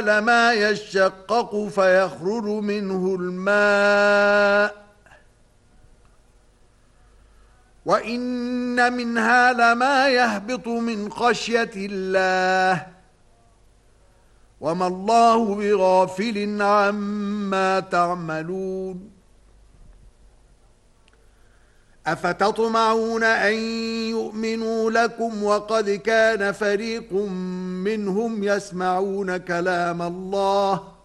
لما يشقق فيخرج منه الماء وإن منها لما يهبط من خشية الله وما الله بغافل عما تعملون أفتطمعون أن يؤمنوا لكم وقد كان فريق منهم يسمعون كلام الله